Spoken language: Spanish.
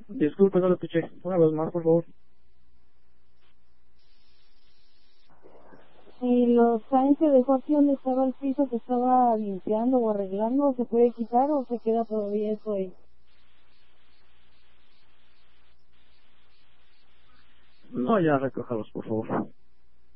Disculpe, no lo escuché. Una vez más, por favor. Si los signs que dejó aquí donde estaba el piso que estaba limpiando o arreglando, ¿se puede quitar o se queda todavía eso ahí? No, ya recójalos, por favor.